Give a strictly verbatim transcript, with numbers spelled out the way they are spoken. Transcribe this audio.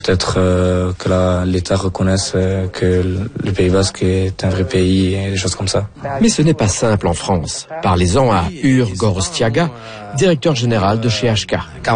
Peut-être euh, que la, l'État reconnaisse euh, que le Pays Basque est un vrai pays et des choses comme ça. Mais ce n'est pas simple en France. Parlez-en à Ur Gorostiaga, directeur général de chez H K.